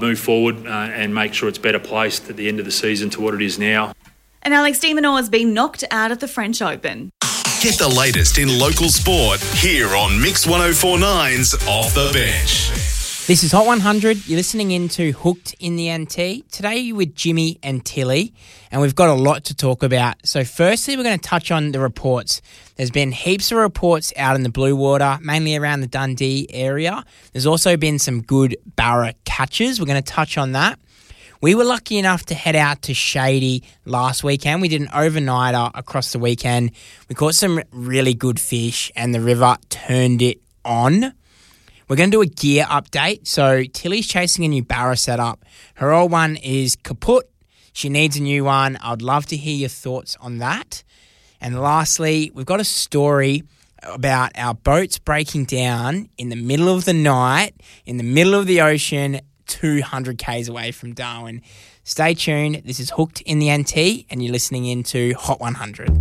move forward and make sure it's better placed at the end of the season to what it is now. And Alex de Minaur has been knocked out of the French Open. Get the latest in local sport here on Mix 104.9's Off the Bench. This is Hot 100. You're listening into Hooked in the NT. Today with Jimmy and Tilly, and we've got a lot to talk about. So firstly, we're going to touch on the reports. There's been heaps of reports out in the blue water, mainly around the Dundee area. There's also been some good Barra catches. We're going to touch on that. We were lucky enough to head out to Shady last weekend. We did an overnighter across the weekend. We caught some really good fish and the river turned it on. We're going to do a gear update. So Tilly's chasing a new Barra setup. Her old one is kaput. She needs a new one. I'd love to hear your thoughts on that. And lastly, we've got a story about our boats breaking down in the middle of the night, in the middle of the ocean, 200 k's away from Darwin. Stay tuned. This is Hooked in the NT and you're listening into Hot 100.